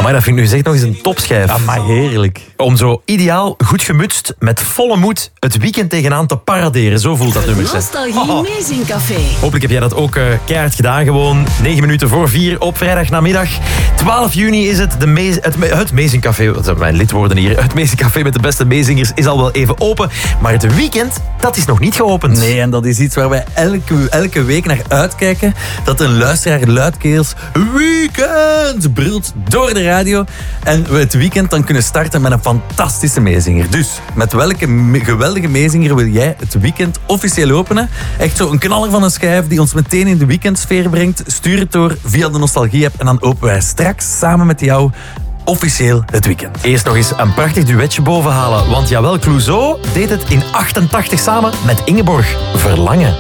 Maar dat vind ik nu zeg nog eens een topschijf. Ja, maar heerlijk. Om zo ideaal, goed gemutst, met volle moed het weekend tegenaan te paraderen. Zo voelt dat nummer. Nostalgie Meezingcafé. Hopelijk heb jij dat ook keihard gedaan. Gewoon 9 minuten voor 4 op vrijdagnamiddag. 12 juni is het het Meezingcafé. Wat zijn mijn lidwoorden hier? Het Meezingcafé met de beste meezingers is al wel even open. Maar het weekend, dat is nog niet geopend. Nee, en dat is iets waar wij elke week naar uitkijken. Dat een luisteraar luidkeels weekend brult door de radio. En we het weekend dan kunnen starten met een fantastische meezinger. Dus, met welke geweldige meezinger wil jij het weekend officieel openen? Echt zo een knaller van een schijf die ons meteen in de weekendsfeer brengt. Stuur het door via de Nostalgie-app en dan openen wij straks samen met jou officieel het weekend. Eerst nog eens een prachtig duetje bovenhalen. Want jawel, Clouseau deed het in 88 samen met Ingeborg. Verlangen.